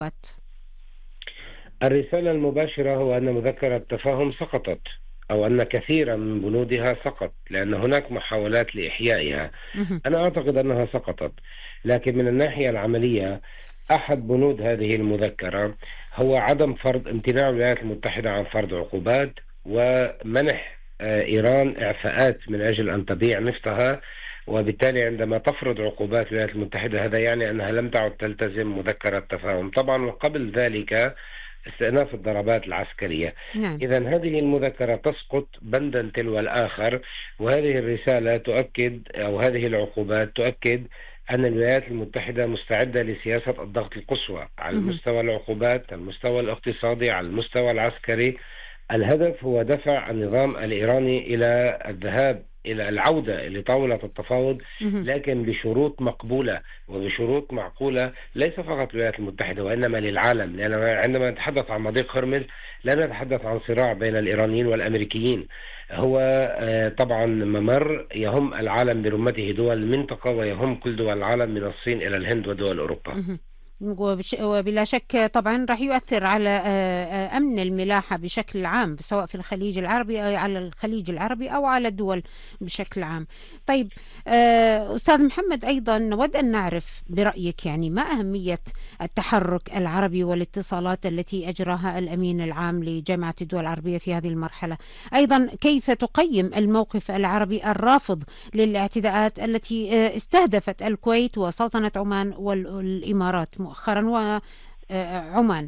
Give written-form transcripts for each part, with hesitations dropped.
الرسالة المباشرة هو أن مذكرة التفاهم سقطت، أو أن كثيرا من بنودها سقط، لأن هناك محاولات لإحيائها. مهم. أنا أعتقد أنها سقطت، لكن من الناحية العملية أحد بنود هذه المذكرة هو عدم فرض امتناع الولايات المتحدة عن فرض عقوبات ومنح إيران إعفاءات من أجل أن تبيع نفطها. وبالتالي عندما تفرض عقوبات الولايات المتحدة هذا يعني أنها لم تعد تلتزم مذكرة التفاهم طبعا، وقبل ذلك استئناف الضربات العسكرية. نعم. إذا هذه المذكرة تسقط بندا تلو الآخر، وهذه الرسالة تؤكد، أو هذه العقوبات تؤكد أن الولايات المتحدة مستعدة لسياسة الضغط القصوى على مهم. المستوى العقوبات، على المستوى الاقتصادي، على المستوى العسكري. الهدف هو دفع النظام الإيراني إلى الذهاب إلى العودة لطاولة التفاوض، مهم. لكن بشروط مقبولة وبشروط معقولة، ليس فقط للولايات المتحدة وإنما للعالم. لأن عندما نتحدث عن مضيق هرمز لا نتحدث عن صراع بين الإيرانيين والأمريكيين، هو طبعا ممر يهم العالم برمته، دول المنطقة ويهم كل دول العالم من الصين إلى الهند ودول أوروبا. مهم. وبلا شك طبعا راح يؤثر على أمن الملاحة بشكل عام، سواء في الخليج العربي أو على الخليج العربي أو على الدول بشكل عام. طيب أستاذ محمد، أيضا نود أن نعرف برأيك يعني ما أهمية التحرك العربي والاتصالات التي أجراها الأمين العام لجامعة الدول العربية في هذه المرحلة؟ أيضا كيف تقيم الموقف العربي الرافض للاعتداءات التي استهدفت الكويت وسلطنة عمان والإمارات مؤخرا وعمان؟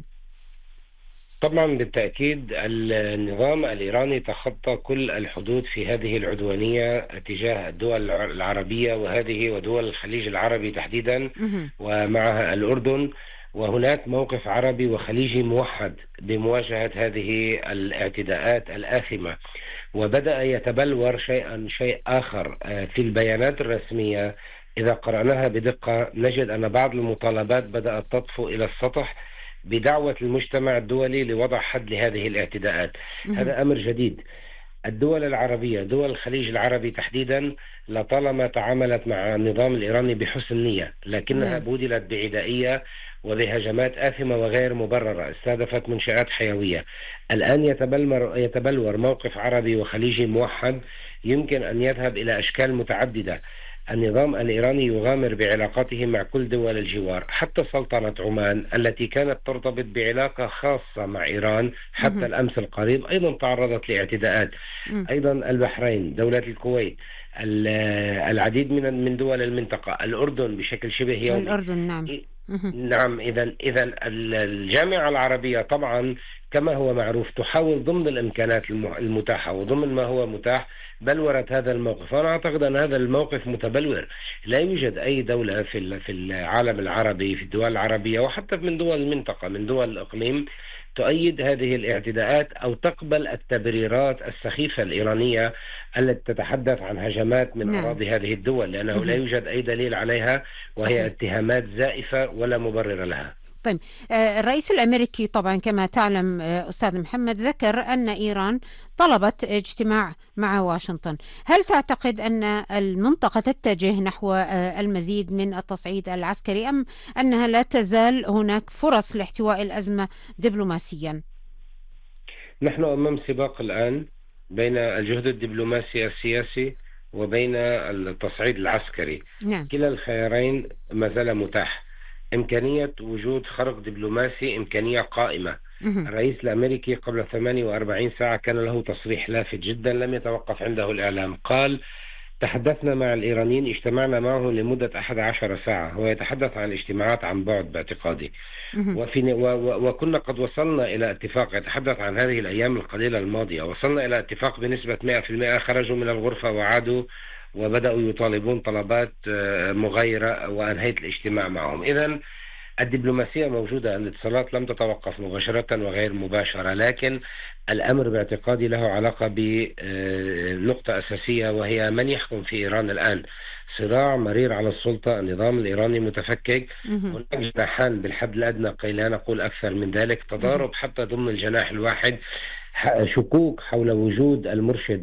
طبعا بالتأكيد النظام الإيراني تخطى كل الحدود في هذه العدوانية تجاه الدول العربية، وهذه ودول الخليج العربي تحديدا مهم. ومعها الأردن. وهناك موقف عربي وخليجي موحد بمواجهة هذه الاعتداءات الآثمة. وبدأ يتبلور شيء آخر في البيانات الرسمية. إذا قرأناها بدقة نجد أن بعض المطالبات بدأت تطفو إلى السطح بدعوة المجتمع الدولي لوضع حد لهذه الاعتداءات. مهم. هذا أمر جديد. الدول العربية، دول الخليج العربي تحديدا، لطالما تعاملت مع النظام الإيراني بحسن نية، لكنها نعم. بودلت بعدائية وبهجمات آثمة وغير مبررة استهدفت منشآت حيوية. الآن يتبلور موقف عربي وخليجي موحد يمكن أن يذهب إلى أشكال متعددة. النظام الإيراني يغامر بعلاقاته مع كل دول الجوار، حتى سلطنة عمان التي كانت ترتبط بعلاقة خاصة مع إيران حتى مهم. الأمس القريب أيضا تعرضت لاعتداءات. مم. أيضا البحرين، دولة الكويت، العديد من دول المنطقة، الأردن بشكل شبه يومي. الأردن. نعم. مهم. نعم. إذا الجامعة العربية طبعا كما هو معروف تحاول ضمن الإمكانات المتاحة وضمن ما هو متاح بلورة هذا الموقف. وأنا أعتقد أن هذا الموقف متبلور. لا يوجد أي دولة في العالم العربي، في الدول العربية وحتى من دول المنطقة، من دول الإقليم، تؤيد هذه الاعتداءات أو تقبل التبريرات السخيفة الإيرانية التي تتحدث عن هجمات من نعم. أراضي هذه الدول، لأنه لا مهم. يوجد أي دليل عليها، وهي صحيح. اتهامات زائفة ولا مبرر لها. طيب الرئيس الأمريكي طبعا كما تعلم أستاذ محمد ذكر أن إيران طلبت اجتماع مع واشنطن. هل تعتقد أن المنطقة تتجه نحو المزيد من التصعيد العسكري، أم أنها لا تزال هناك فرص لاحتواء الأزمة دبلوماسيا؟ نحن أمام سباق الآن بين الجهد الدبلوماسي السياسي وبين التصعيد العسكري. نعم. كلا الخيارين ما زال متاح. إمكانية وجود خرق دبلوماسي إمكانية قائمة. مهم. الرئيس الأمريكي قبل 48 ساعة كان له تصريح لافت جدا لم يتوقف عنده الإعلام. قال: تحدثنا مع الإيرانيين، اجتمعنا معهم لمدة 11 ساعة. هو يتحدث عن الاجتماعات عن بعد باعتقادي. مهم. وكنا قد وصلنا إلى اتفاق. يتحدث عن هذه الأيام القليلة الماضية. وصلنا إلى اتفاق بنسبة 100%. خرجوا من الغرفة وعادوا وبدأوا يطالبون طلبات مغايرة، وأنهيت الاجتماع معهم. إذن الدبلوماسية موجودة، الاتصالات لم تتوقف مباشرة وغير مباشرة، لكن الأمر باعتقادي له علاقة بنقطة أساسية، وهي من يحكم في إيران الآن. صراع مرير على السلطة، النظام الإيراني متفكك. مهم. هناك جناحان بالحد الأدنى، كي لا نقول أكثر من ذلك، مهم. تضارب حتى ضمن الجناح الواحد، شكوك حول وجود المرشد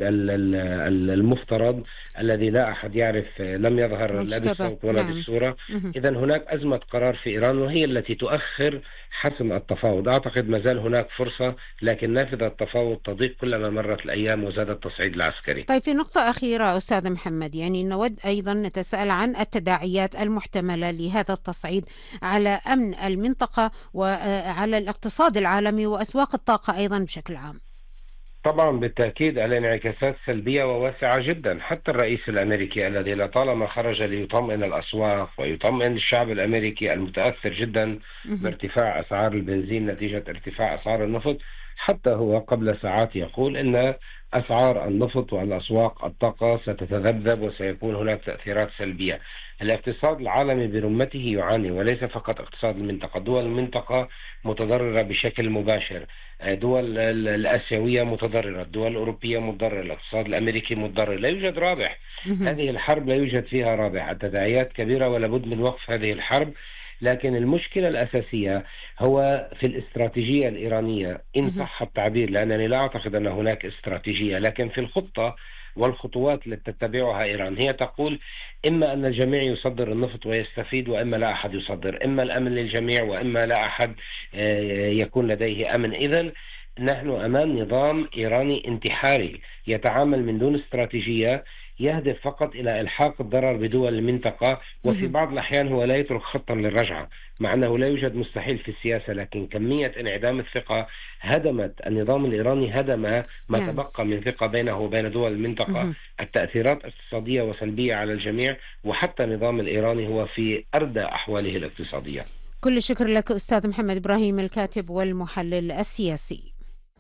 المفترض الذي لا أحد يعرف، لم يظهر لا مجتبى. بالصوت ولا نعم. بالصورة. مهم. إذن هناك أزمة قرار في إيران، وهي التي تؤخر حسم التفاوض. أعتقد ما زال هناك فرصة، لكن نافذة التفاوض تضيق كلما مرت الأيام وزاد التصعيد العسكري. طيب، في نقطة أخيرة أستاذ محمد، يعني نود أيضا نتساءل عن التداعيات المحتملة لهذا التصعيد على أمن المنطقة وعلى الاقتصاد العالمي وأسواق الطاقة أيضا بشكل عام. طبعا بالتأكيد الانعكاسات سلبية وواسعة جدا. حتى الرئيس الأمريكي الذي لطالما خرج ليطمئن الأسواق ويطمئن الشعب الأمريكي المتأثر جدا مهم. بارتفاع أسعار البنزين نتيجة ارتفاع أسعار النفط، حتى هو قبل ساعات يقول إن أسعار النفط والأسواق الطاقة ستتذبذب وسيكون هناك تأثيرات سلبية. الاقتصاد العالمي برمته يعاني، وليس فقط اقتصاد المنطقة. دول المنطقة متضررة بشكل مباشر، دول الآسيوية متضررة، الدول الأوروبية متضررة، الاقتصاد الأمريكي متضرر، لا يوجد رابح. مهم. هذه الحرب لا يوجد فيها رابح، التداعيات كبيرة ولا بد من وقف هذه الحرب. لكن المشكلة الأساسية هو في الاستراتيجية الإيرانية إن مهم. صح التعبير، لأنني لا أعتقد أن هناك استراتيجية، لكن في الخطة والخطوات التي تتبعها إيران. هي تقول إما أن الجميع يصدر النفط ويستفيد، وإما لا أحد يصدر، إما الأمن للجميع وإما لا أحد يكون لديه أمن. إذن نحن أمام نظام إيراني انتحاري يتعامل من دون استراتيجية، يهدف فقط إلى إلحاق الضرر بدول المنطقة، وفي مهم. بعض الأحيان هو لا يترك خطا للرجعة، مع أنه لا يوجد مستحيل في السياسة، لكن كمية انعدام الثقة هدمت النظام الإيراني، هدم ما نعم. تبقى من ثقة بينه وبين دول المنطقة. مهم. التأثيرات اقتصادية وسلبية على الجميع، وحتى النظام الإيراني هو في أردى أحواله الاقتصادية. كل الشكر لك أستاذ محمد إبراهيم، الكاتب والمحلل السياسي.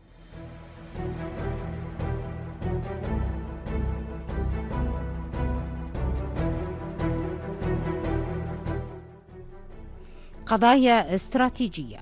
قضايا استراتيجية.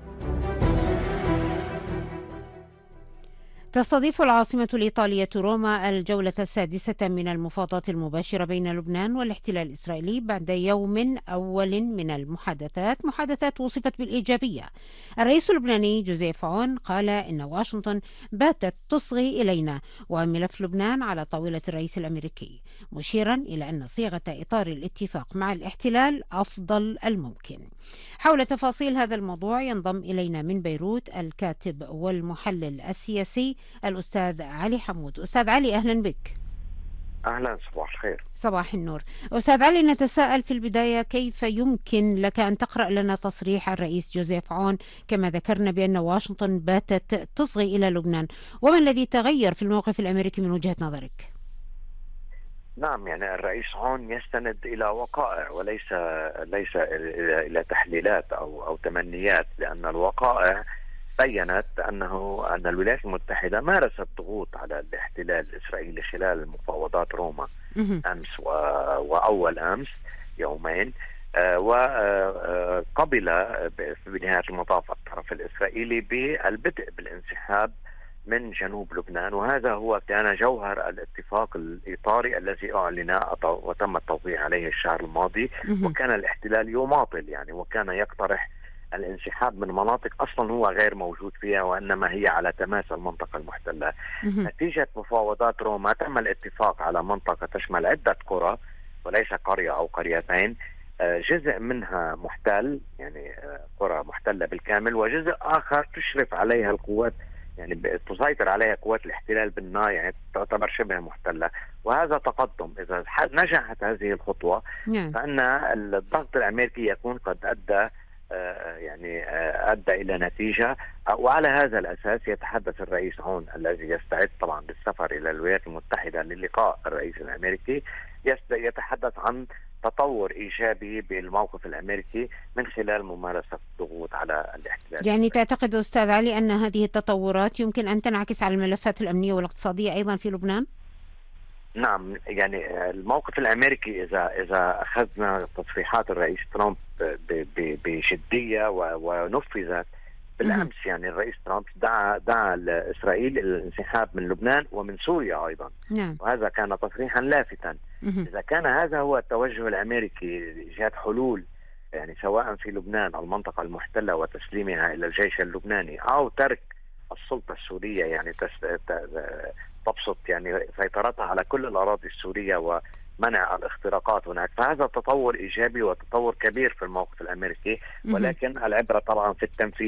تستضيف العاصمة الإيطالية روما الجولة السادسة من المفاوضات المباشرة بين لبنان والاحتلال الإسرائيلي بعد يوم أول من محادثات وصفت بالإيجابية. الرئيس اللبناني جوزيف عون قال إن واشنطن باتت تصغي إلينا وملف لبنان على طاولة الرئيس الأمريكي، مشيرا إلى أن صيغة إطار الاتفاق مع الاحتلال أفضل الممكن. حول تفاصيل هذا الموضوع ينضم إلينا من بيروت الكاتب والمحلل السياسي الأستاذ علي حمود. أستاذ علي، أهلا بك. أهلا، صباح الخير. صباح النور. أستاذ علي، نتساءل في البداية، كيف يمكن لك أن تقرأ لنا تصريح الرئيس جوزيف عون كما ذكرنا بأن واشنطن باتت تصغي إلى لبنان، وما الذي تغير في الموقف الأمريكي من وجهة نظرك؟ نعم، يعني الرئيس عون يستند إلى وقائع وليس إلى تحليلات أو تمنيات، لأن الوقائع بيّنت أن الولايات المتحدة مارست ضغوط على الاحتلال الإسرائيلي خلال مفاوضات روما أمس وأول أمس يومين، وقبل بنهاية المطاف الطرف الإسرائيلي بالبدء بالانسحاب من جنوب لبنان، وهذا هو كان جوهر الاتفاق الإطاري الذي أعلن وتم التوقيع عليه الشهر الماضي. وكان الاحتلال يماطل يعني، وكان يقترح الانسحاب من مناطق أصلا هو غير موجود فيها، وإنما هي على تماس المنطقة المحتلة. نتيجة مفاوضات روما تم الاتفاق على منطقة تشمل عدة قرى وليس قرية أو قريتين، جزء منها محتل يعني قرى محتلة بالكامل، وجزء آخر تشرف عليها القوات يعني تسيطر عليها قوات الاحتلال بالنهاية، يعني تعتبر شبه محتلة. وهذا تقدم إذا نجحت هذه الخطوة فإن الضغط الأمريكي يكون قد أدى أدى إلى نتيجة. وعلى هذا الأساس يتحدث الرئيس عون الذي يستعد طبعا بالسفر إلى الولايات المتحدة للقاء الرئيس الأمريكي، يتحدث عن تطور إيجابي بالموقف الأمريكي من خلال ممارسة الضغوط على الاحتلال. يعني تعتقد أستاذ علي أن هذه التطورات يمكن أن تنعكس على الملفات الأمنية والاقتصادية أيضا في لبنان؟ نعم، يعني الموقف الأمريكي إذا أخذنا تصريحات الرئيس ترامب بجدية ونفذت بالأمس، يعني الرئيس ترامب دعا إسرائيل إلى الانسحاب من لبنان ومن سوريا أيضا. وهذا كان تصريحا لافتا. إذا كان هذا هو التوجه الأمريكي لإيجاد حلول يعني سواء في لبنان المنطقة المحتلة وتسليمها إلى الجيش اللبناني، أو ترك السلطة السورية يعني تبسط يعني سيطرتها على كل الأراضي السورية منع الاختراقات هناك. فهذا تطور إيجابي وتطور كبير في الموقف الأمريكي، ولكن العبرة طبعا في التنفيذ.